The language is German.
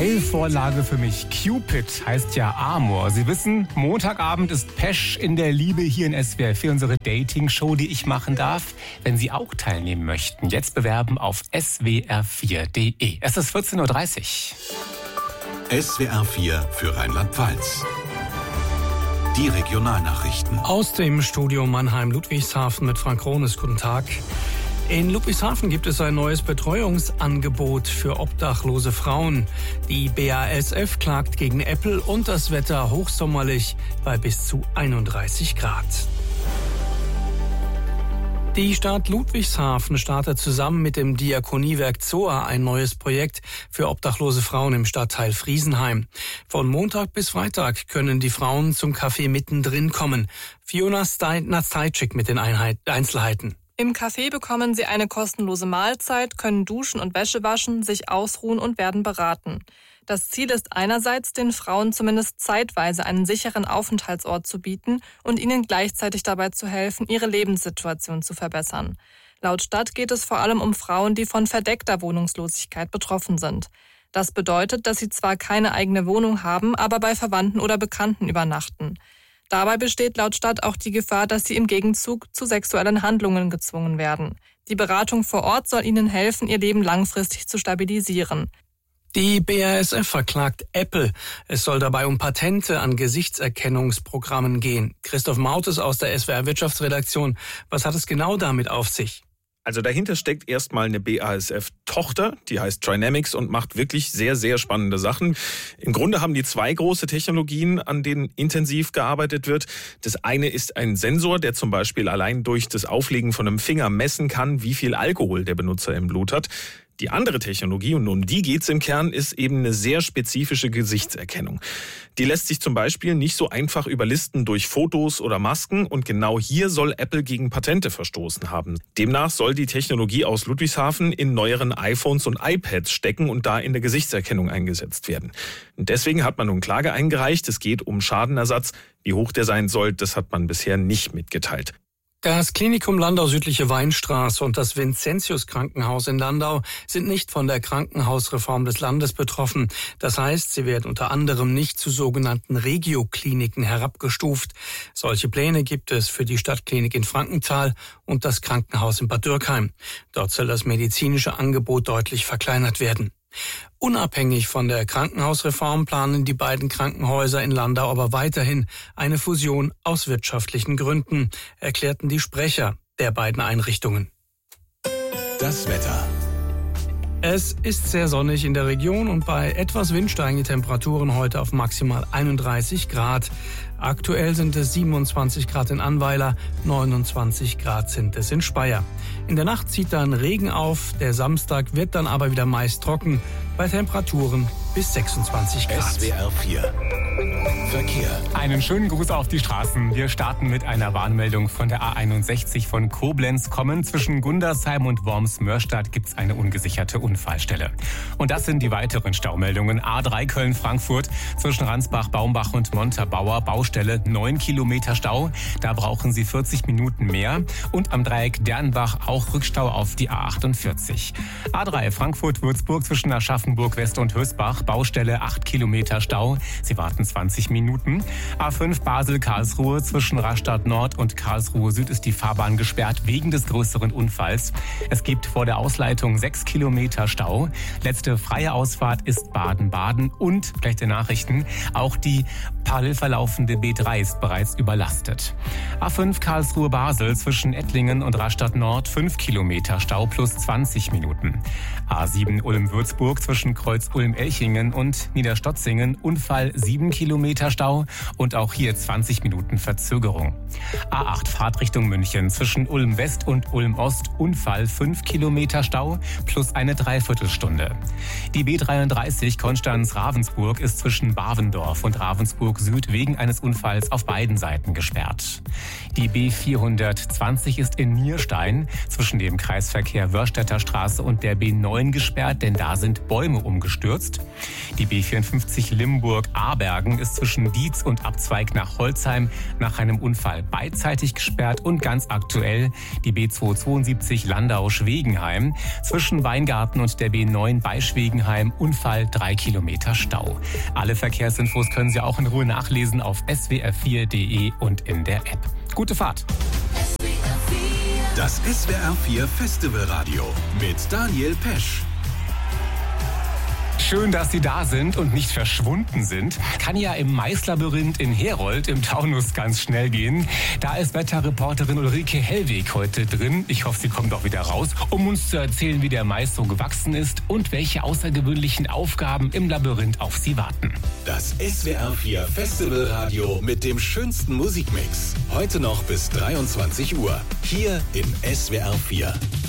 Steilvorlage für mich. Cupid heißt ja Amor. Sie wissen, Montagabend ist Pesch in der Liebe hier in SWR 4, unsere Dating-Show, die ich machen darf. Wenn Sie auch teilnehmen möchten, jetzt bewerben auf swr4.de. Es ist 14.30 Uhr. SWR 4 für Rheinland-Pfalz. Die Regionalnachrichten. Aus dem Studio Mannheim-Ludwigshafen mit Frank Krones. Guten Tag. In Ludwigshafen gibt es ein neues Betreuungsangebot für obdachlose Frauen. Die BASF klagt gegen Apple und das Wetter hochsommerlich bei bis zu 31 Grad. Die Stadt Ludwigshafen startet zusammen mit dem Diakoniewerk Zoa ein neues Projekt für obdachlose Frauen im Stadtteil Friesenheim. Von Montag bis Freitag können die Frauen zum Café mittendrin kommen. Fiona Stajcik mit den Einzelheiten. Im Café bekommen sie eine kostenlose Mahlzeit, können duschen und Wäsche waschen, sich ausruhen und werden beraten. Das Ziel ist einerseits, den Frauen zumindest zeitweise einen sicheren Aufenthaltsort zu bieten und ihnen gleichzeitig dabei zu helfen, ihre Lebenssituation zu verbessern. Laut Stadt geht es vor allem um Frauen, die von verdeckter Wohnungslosigkeit betroffen sind. Das bedeutet, dass sie zwar keine eigene Wohnung haben, aber bei Verwandten oder Bekannten übernachten. Dabei besteht laut Stadt auch die Gefahr, dass sie im Gegenzug zu sexuellen Handlungen gezwungen werden. Die Beratung vor Ort soll ihnen helfen, ihr Leben langfristig zu stabilisieren. Die BASF verklagt Apple. Es soll dabei um Patente an Gesichtserkennungsprogrammen gehen. Christoph Mautes aus der SWR Wirtschaftsredaktion. Was hat es genau damit auf sich? Also dahinter steckt erstmal eine BASF-Tochter, die heißt Trinamics und macht wirklich sehr, sehr spannende Sachen. Im Grunde haben die zwei große Technologien, an denen intensiv gearbeitet wird. Das eine ist ein Sensor, der zum Beispiel allein durch das Auflegen von einem Finger messen kann, wie viel Alkohol der Benutzer im Blut hat. Die andere Technologie, und um die geht's im Kern, ist eben eine sehr spezifische Gesichtserkennung. Die lässt sich zum Beispiel nicht so einfach überlisten durch Fotos oder Masken und genau hier soll Apple gegen Patente verstoßen haben. Demnach soll die Technologie aus Ludwigshafen in neueren iPhones und iPads stecken und da in der Gesichtserkennung eingesetzt werden. Und deswegen hat man nun Klage eingereicht. Es geht um Schadenersatz. Wie hoch der sein soll, das hat man bisher nicht mitgeteilt. Das Klinikum Landau Südliche Weinstraße und das Vincentius-Krankenhaus in Landau sind nicht von der Krankenhausreform des Landes betroffen. Das heißt, sie werden unter anderem nicht zu sogenannten Regio-Kliniken herabgestuft. Solche Pläne gibt es für die Stadtklinik in Frankenthal und das Krankenhaus in Bad Dürkheim. Dort soll das medizinische Angebot deutlich verkleinert werden. Unabhängig von der Krankenhausreform planen die beiden Krankenhäuser in Landau aber weiterhin eine Fusion aus wirtschaftlichen Gründen, erklärten die Sprecher der beiden Einrichtungen. Das Wetter. Es ist sehr sonnig in der Region und bei etwas Wind steigen die Temperaturen heute auf maximal 31 Grad. Aktuell sind es 27 Grad in Annweiler, 29 Grad sind es in Speyer. In der Nacht zieht dann Regen auf, der Samstag wird dann aber wieder meist trocken, bei Temperaturen bis 26 Grad. SWR 4 Verkehr. Einen schönen Gruß auf die Straßen. Wir starten mit einer Warnmeldung von der A61 von Koblenz kommend. Zwischen Gundersheim und Worms-Mörstadt gibt es eine ungesicherte Unfallstelle. Und das sind die weiteren Staumeldungen. A3 Köln-Frankfurt zwischen Ransbach, Baumbach und Montabaur. Baustelle 9 Kilometer Stau. Da brauchen Sie 40 Minuten mehr. Und am Dreieck Dernbach auch Rückstau auf die A48. A3 Frankfurt-Würzburg zwischen Aschaffenburg West und Hösbach. Baustelle 8 Kilometer Stau. Sie warten 20 Minuten. A5 Basel-Karlsruhe zwischen Rastatt Nord und Karlsruhe Süd ist die Fahrbahn gesperrt wegen des größeren Unfalls. Es gibt vor der Ausleitung 6 Kilometer Stau. Letzte freie Ausfahrt ist Baden-Baden und, schlechte Nachrichten, auch die parallel verlaufende B3 ist bereits überlastet. A5 Karlsruhe-Basel zwischen Ettlingen und Rastatt Nord 5 Kilometer Stau plus 20 Minuten. A7 Ulm-Würzburg zwischen Kreuz-Ulm-Elchingen und Niederstotzingen Unfall 7 Kilometer Stau und auch hier 20 Minuten Verzögerung. A8 Fahrtrichtung München zwischen Ulm West und Ulm Ost Unfall 5 Kilometer Stau plus eine Dreiviertelstunde. Die B33 Konstanz-Ravensburg ist zwischen Bavendorf und Ravensburg Süd wegen eines Unfalls auf beiden Seiten gesperrt. Die B420 ist in Nierstein zwischen dem Kreisverkehr Wörstädter Straße und der B9 gesperrt, denn da sind Bäume Bäume umgestürzt. Die B54 Limburg-Abergen ist zwischen Dietz und Abzweig nach Holzheim nach einem Unfall beidseitig gesperrt und ganz aktuell die B272 Landau-Schwegenheim zwischen Weingarten und der B9 bei Schwegenheim. Unfall 3 Kilometer Stau. Alle Verkehrsinfos können Sie auch in Ruhe nachlesen auf swr4.de und in der App. Gute Fahrt! Das SWR4 Festivalradio mit Daniel Pesch. Schön, dass Sie da sind und nicht verschwunden sind. Kann ja im Maislabyrinth in Herold im Taunus ganz schnell gehen. Da ist Wetterreporterin Ulrike Hellweg heute drin. Ich hoffe, sie kommt auch wieder raus, um uns zu erzählen, wie der Mais so gewachsen ist und welche außergewöhnlichen Aufgaben im Labyrinth auf Sie warten. Das SWR4 Festivalradio mit dem schönsten Musikmix. Heute noch bis 23 Uhr. Hier in SWR4.